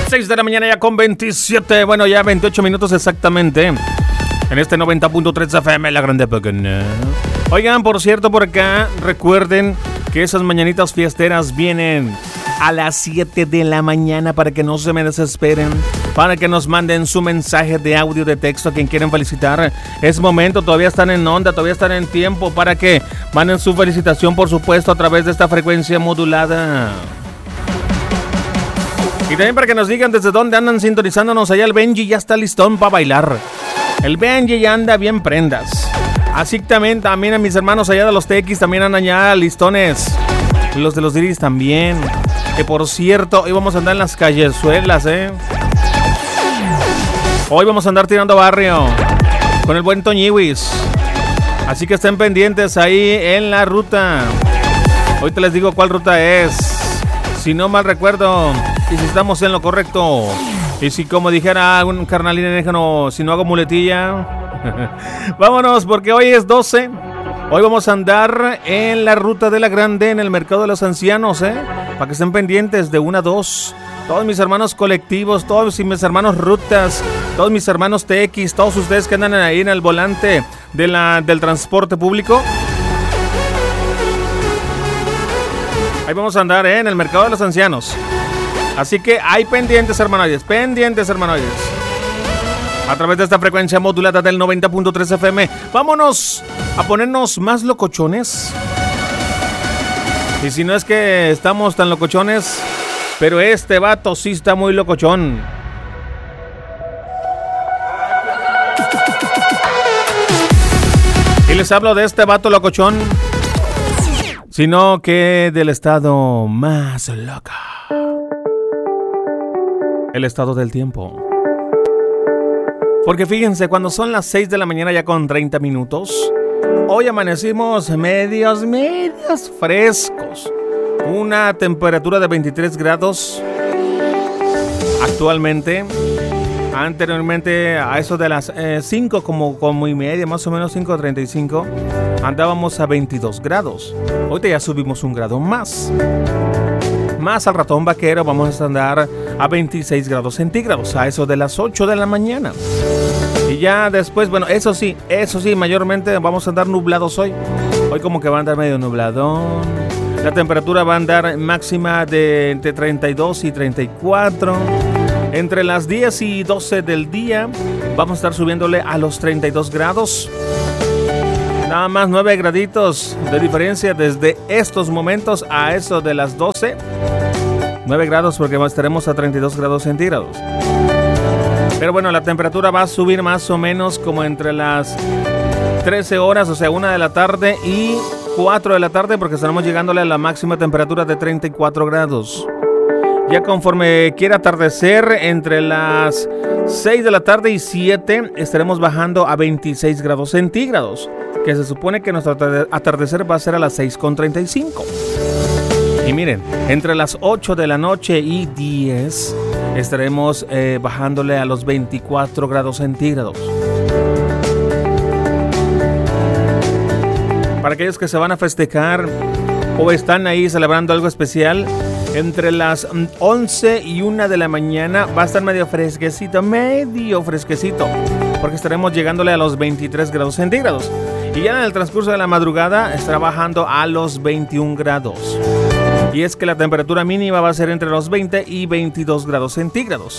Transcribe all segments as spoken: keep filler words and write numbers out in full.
seis de la mañana ya con veintisiete, bueno, ya veintiocho minutos exactamente. En este noventa punto tres F M, la grande pequeña. Oigan, por cierto, por acá, recuerden que esas mañanitas fiesteras vienen a las siete de la mañana para que no se me desesperen, para que nos manden su mensaje de audio, de texto a quien quieren felicitar. Es momento, todavía están en onda, todavía están en tiempo para que manden su felicitación, por supuesto, a través de esta frecuencia modulada. Y también para que nos digan desde dónde andan sintonizándonos. Allá el Benji ya está listón para bailar. El Benji ya anda bien prendas. Así que también, también a mis hermanos allá de los T X también andan ya listones. Los de los Diris también. Que por cierto, hoy vamos a andar en las callezuelas, ¿eh? Hoy vamos a andar tirando barrio con el buen Toñiwis. Así que estén pendientes ahí en la ruta. Hoy te les digo cuál ruta es. Si no mal recuerdo, y si estamos en lo correcto, y si como dijera un carnal indígena, si no hago muletilla, vámonos porque hoy es doce. Hoy vamos a andar en la ruta de la Grande, en el mercado de los ancianos, ¿eh? Para que estén pendientes de una a dos. Todos mis hermanos colectivos, todos mis hermanos rutas, todos mis hermanos T X, todos ustedes que andan ahí en el volante de la, del transporte público. Ahí vamos a andar, ¿eh? En el mercado de los ancianos. Así que hay pendientes, hermanoides, pendientes, hermanoides. A través de esta frecuencia modulada del noventa punto tres F M. Vámonos a ponernos más locochones. Y si no es que estamos tan locochones, pero este vato sí está muy locochón. Y les hablo de este vato locochón, sino que del estado más loco. El estado del tiempo. Porque fíjense, cuando son las seis de la mañana ya con treinta minutos, hoy amanecimos medios, medios frescos. Una temperatura de veintitrés grados actualmente. Anteriormente, a eso de las eh, cinco como, como y media, más o menos cinco treinta y cinco, andábamos a veintidós grados. Hoy ya subimos un grado más. Más al ratón vaquero vamos a andar a veintiséis grados centígrados, a eso de las ocho de la mañana. Y ya después, bueno, eso sí, eso sí, mayormente vamos a andar nublados hoy. Hoy como que va a andar medio nubladón. La temperatura va a andar máxima de entre treinta y dos y treinta y cuatro. Entre las diez y doce del día vamos a estar subiéndole a los treinta y dos grados. Nada más nueve graditos de diferencia desde estos momentos a eso de las doce. nueve grados porque estaremos a treinta y dos grados centígrados. Pero bueno, la temperatura va a subir más o menos como entre las trece horas, o sea, una de la tarde y cuatro de la tarde, porque estaremos llegándole a la máxima temperatura de treinta y cuatro grados. Ya conforme quiera atardecer, entre las seis de la tarde y siete, estaremos bajando a veintiséis grados centígrados, que se supone que nuestro atardecer va a ser a las seis con treinta y cinco. Y miren, entre las ocho de la noche y diez estaremos eh, bajándole a los veinticuatro grados centígrados. Para aquellos que se van a festejar o están ahí celebrando algo especial, entre las once y una de la mañana va a estar medio fresquecito, medio fresquecito, porque estaremos llegándole a los veintitrés grados centígrados. Y ya en el transcurso de la madrugada estará bajando a los veintiún grados. Y es que la temperatura mínima va a ser entre los veinte y veintidós grados centígrados.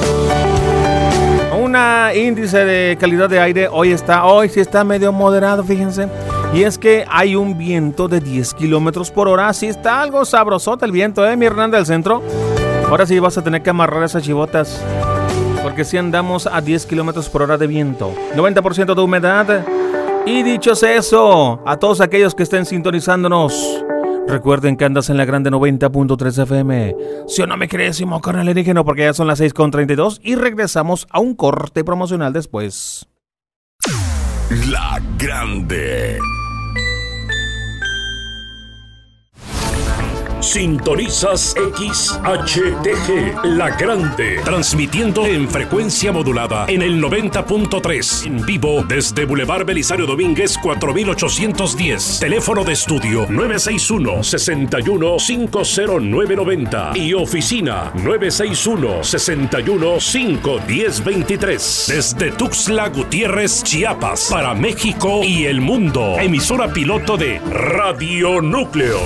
Un índice de calidad de aire hoy está, hoy sí está medio moderado, fíjense. Y es que hay un viento de diez kilómetros por hora. Sí está algo sabrosote el viento, ¿eh, mi Hernanda del Centro? Ahora sí vas a tener que amarrar esas chivotas, porque sí andamos a diez kilómetros por hora de viento. noventa por ciento de humedad. Y dicho eso, a todos aquellos que estén sintonizándonos, recuerden que andas en la grande noventa punto tres F M. Si o no me crees, Simón con alienígeno, porque ya son las seis con treinta y dos y regresamos a un corte promocional después. La grande. Sintonizas X H T G, La Grande, transmitiendo en frecuencia modulada en el noventa punto tres, en vivo desde Boulevard Belisario Domínguez cuatro mil ochocientos diez, teléfono de estudio nueve seis uno, seis uno, cinco cero nueve nueve cero y oficina nueve seis uno, seis uno, cinco uno cero dos tres, desde Tuxtla Gutiérrez, Chiapas, para México y el mundo, emisora piloto de Radio Núcleo.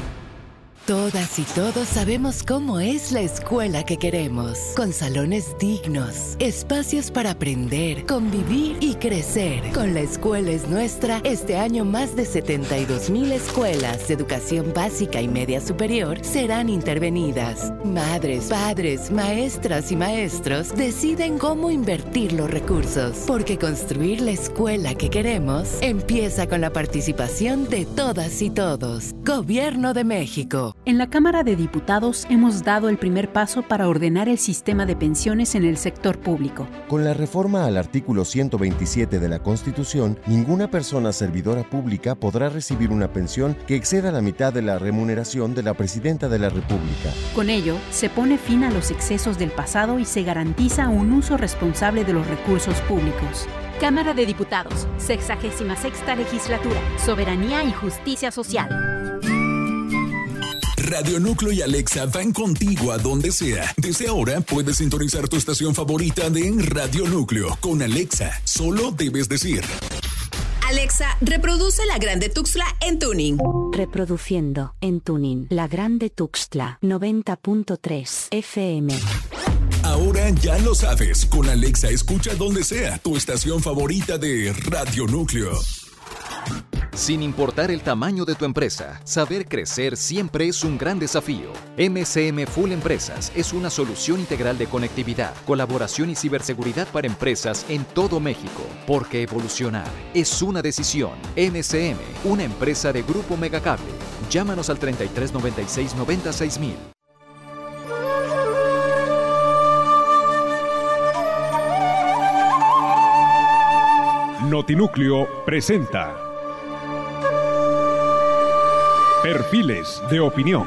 Todas y todos sabemos cómo es la escuela que queremos, con salones dignos, espacios para aprender, convivir y crecer. Con La Escuela es Nuestra, este año más de setenta y dos mil escuelas de educación básica y media superior serán intervenidas. Madres, padres, maestras y maestros deciden cómo invertir los recursos, porque construir la escuela que queremos empieza con la participación de todas y todos. Gobierno de México. En la Cámara de Diputados hemos dado el primer paso para ordenar el sistema de pensiones en el sector público. Con la reforma al artículo ciento veintisiete de la Constitución, ninguna persona servidora pública podrá recibir una pensión que exceda la mitad de la remuneración de la Presidenta de la República. Con ello, se pone fin a los excesos del pasado y se garantiza un uso responsable de los recursos públicos. Cámara de Diputados, sexagésima sexta legislatura, Soberanía y Justicia Social. Radio Núcleo y Alexa van contigo a donde sea. Desde ahora puedes sintonizar tu estación favorita de Radio Núcleo. Con Alexa, solo debes decir: Alexa, reproduce La Grande Tuxtla en tuning. Reproduciendo en tuning La Grande Tuxtla noventa punto tres F M. Ahora ya lo sabes. Con Alexa escucha donde sea tu estación favorita de Radio Núcleo. Sin importar el tamaño de tu empresa, saber crecer siempre es un gran desafío. M C M Full Empresas es una solución integral de conectividad, colaboración y ciberseguridad para empresas en todo México. Porque evolucionar es una decisión. M C M, una empresa de Grupo Megacable. Llámanos al treinta y tres noventa y seis noventa y seis mil. Notinúcleo presenta Perfiles de Opinión.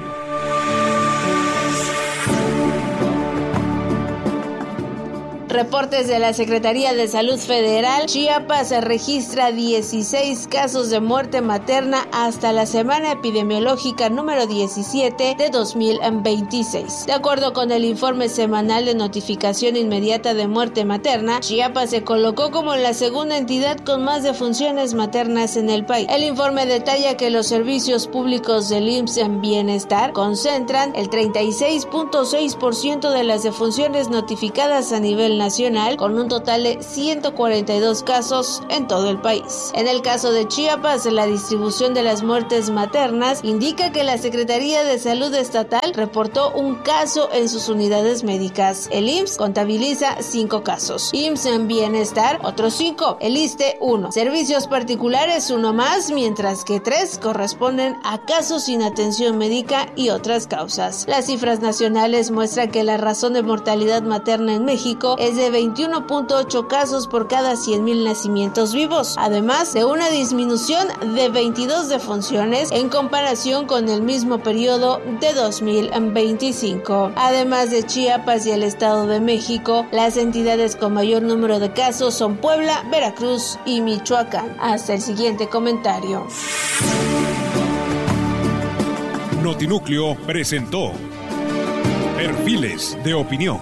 Reportes de la Secretaría de Salud Federal, Chiapas registra dieciséis casos de muerte materna hasta la semana epidemiológica número diecisiete de dos mil veintiséis. De acuerdo con el informe semanal de notificación inmediata de muerte materna, Chiapas se colocó como la segunda entidad con más defunciones maternas en el país. El informe detalla que los servicios públicos del I M S S en Bienestar concentran el treinta y seis punto seis por ciento de las defunciones notificadas a nivel nacional. nacional, con un total de ciento cuarenta y dos casos en todo el país. En el caso de Chiapas, la distribución de las muertes maternas indica que la Secretaría de Salud Estatal reportó un caso en sus unidades médicas. El I M S S contabiliza cinco casos. I M S S en Bienestar, otros cinco. El ISSSTE, uno. Servicios particulares, uno más, mientras que tres corresponden a casos sin atención médica y otras causas. Las cifras nacionales muestran que la razón de mortalidad materna en México es de veintiuno punto ocho casos por cada cien mil nacimientos vivos, además de una disminución de veintidós defunciones en comparación con el mismo periodo de dos mil veinticinco. Además de Chiapas y el Estado de México, las entidades con mayor número de casos son Puebla, Veracruz y Michoacán. Hasta el siguiente comentario. Notinúcleo presentó Perfiles de Opinión.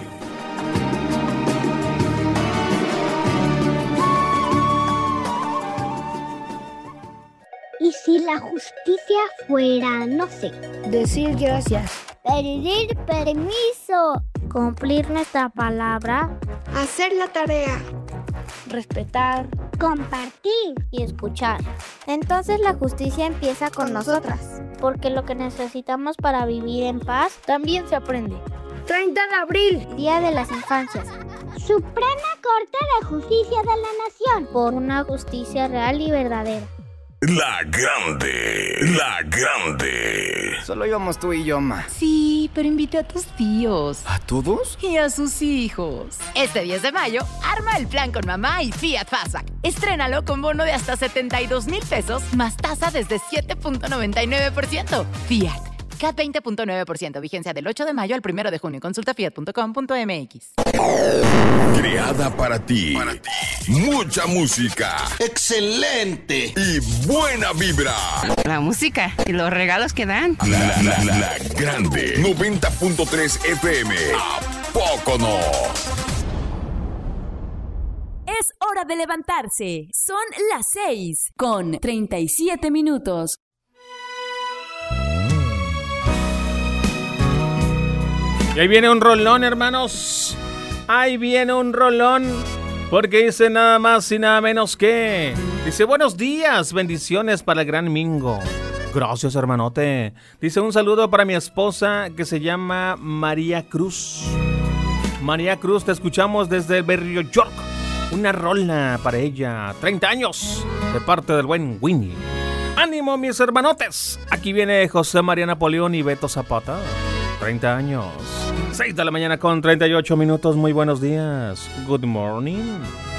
¿Y si la justicia fuera, no sé, decir gracias, pedir permiso, cumplir nuestra palabra, hacer la tarea, respetar, compartir y escuchar? Entonces la justicia empieza con nosotras, porque lo que necesitamos para vivir en paz también se aprende. treinta de abril, Día de las Infancias. Suprema Corte de Justicia de la Nación, por una justicia real y verdadera. La Grande, La Grande. Solo íbamos tú y yo, ma. Sí, pero invité a tus tíos. ¿A todos? Y a sus hijos. Este diez de mayo, arma el plan con mamá y Fiat Fastback. Estrénalo con bono de hasta setenta y dos mil pesos, más tasa desde siete punto noventa y nueve por ciento. Fiat, C A T veinte punto nueve por ciento. Vigencia del ocho de mayo al primero de junio. Consulta fiat punto com punto m x. Creada para ti. Para ti. Mucha música. Excelente. Y buena vibra. La música y los regalos que dan. La, la, la, la grande. noventa punto tres F M. ¿A poco no? Es hora de levantarse. Son las seis con treinta y siete minutos. Y ahí viene un rolón, hermanos. Ahí viene un rolón. Porque dice nada más y nada menos que... Dice, buenos días, bendiciones para el gran Mingo. Gracias, hermanote. Dice, un saludo para mi esposa que se llama María Cruz. María Cruz, te escuchamos desde el barrio York. Una rola para ella. treinta años. De parte del buen Winnie. ¡Ánimo, mis hermanotes! Aquí viene José María Napoleón y Beto Zapata. treinta años. seis de la mañana con treinta y ocho minutos. Muy buenos días. Good morning.